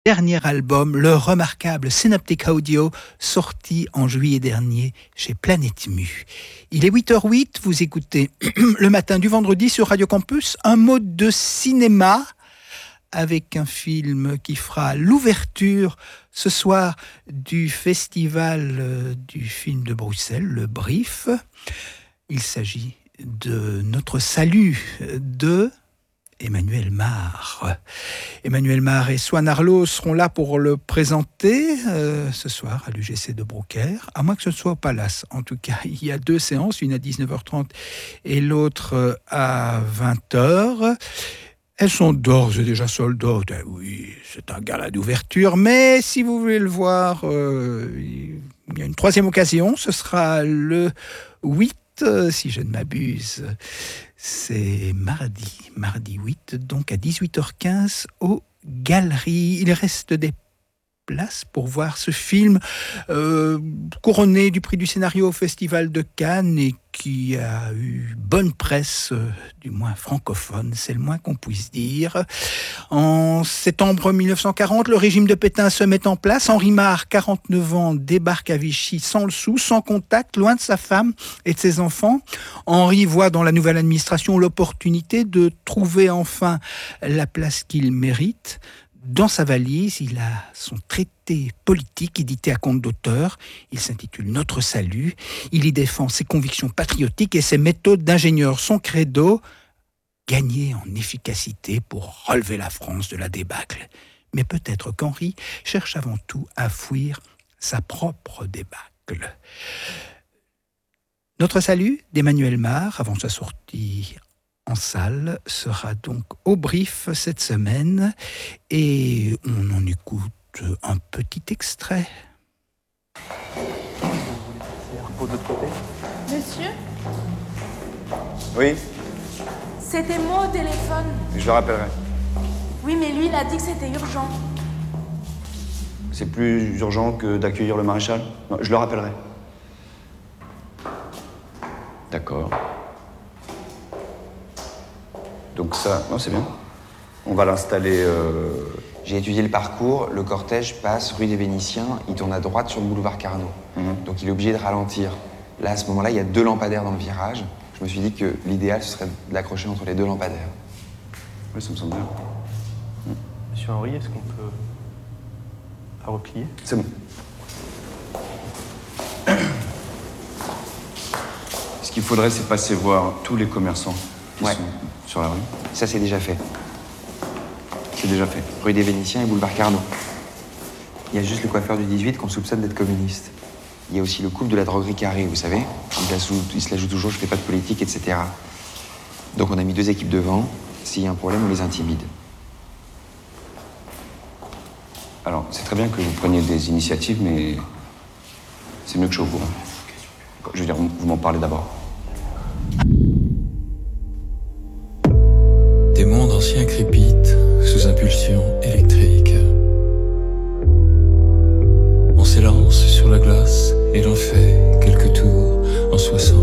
Dernier album, le remarquable Synaptic Audio, sorti en juillet dernier chez Planète Mu. Il est 8h08, vous écoutez le matin du vendredi sur Radio Campus, un mode de cinéma avec un film qui fera l'ouverture ce soir du festival du film de Bruxelles, le BRIF. Il s'agit de Notre salut de Emmanuel Mar. Emmanuel Mar et Swan Arlo seront là pour le présenter ce soir à l'UGC de Beaucaire, à moins que ce soit au Palace. En tout cas, il y a deux séances, une à 19h30 et l'autre à 20h. Elles sont d'ores et déjà sold out. Oui, c'est un gala d'ouverture, mais si vous voulez le voir, il y a une troisième occasion. Ce sera le 8, si je ne m'abuse. C'est mardi 8, donc à 18h15 aux Galeries. Il reste des places pour voir ce film couronné du prix du scénario au Festival de Cannes et qui a eu bonne presse, du moins francophone, c'est le moins qu'on puisse dire. En septembre 1940, le régime de Pétain se met en place. Henri Mar, 49 ans, débarque à Vichy sans le sou, sans contact, loin de sa femme et de ses enfants. Henri voit dans la nouvelle administration l'opportunité de trouver enfin la place qu'il mérite. Dans sa valise, il a son traité politique édité à compte d'auteur. Il s'intitule « Notre salut ». Il y défend ses convictions patriotiques et ses méthodes d'ingénieur. Son credo, gagner en efficacité pour relever la France de la débâcle. Mais peut-être qu'Henri cherche avant tout à fuir sa propre débâcle. Notre salut d'Emmanuel Mar, avant sa sortie en salle, sera donc au BRIF cette semaine et on en écoute un petit extrait. Monsieur ? Oui, C'était moi au téléphone. je le rappellerai. Oui, mais lui, il a dit que c'était urgent. C'est plus urgent que d'accueillir le maréchal. Non, je le rappellerai. D'accord. Donc ça, non, c'est bien. On va l'installer... J'ai étudié le parcours, le cortège passe rue des Vénitiens, il tourne à droite sur le boulevard Carnot. Donc il est obligé de ralentir. Là, à ce moment-là, il y a 2 lampadaires dans le virage. Je me suis dit que l'idéal, ce serait de l'accrocher entre les 2 lampadaires. Oui, ça me semble bien. Monsieur Henri, est-ce qu'on peut la replier ? C'est bon. Ce qu'il faudrait, c'est passer voir tous les commerçants qui sont sur la rue. Ça, c'est déjà fait. C'est déjà fait. Rue des Vénitiens et boulevard Carnot. Il y a juste le coiffeur du 18 qu'on soupçonne d'être communiste. Il y a aussi le couple de la droguerie Carré, vous savez. Il se la joue toujours, je fais pas de politique, etc. Donc on a mis 2 équipes devant. S'il y a un problème, on les intimide. Alors, c'est très bien que vous preniez des initiatives, mais c'est mieux que je sois au courant. Je veux dire, vous m'en parlez d'abord. Des mondes anciens crépitent sous impulsion électrique. On s'élance sur la glace et l'on fait quelques tours en 60.